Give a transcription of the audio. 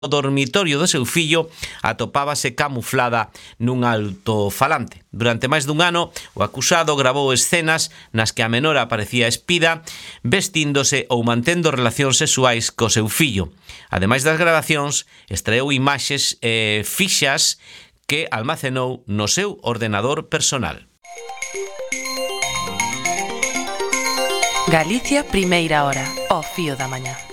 O dormitorio do seu fillo atopábase camuflada nun altofalante. Durante máis dun ano, o acusado gravou escenas nas que a menor aparecía espida, vestíndose ou mantendo relacións sexuais co seu fillo. Ademais das grabacións, extraeu imaxes fixas que almacenou no seu ordenador personal. Galicia, primeira hora, ao fío da mañá.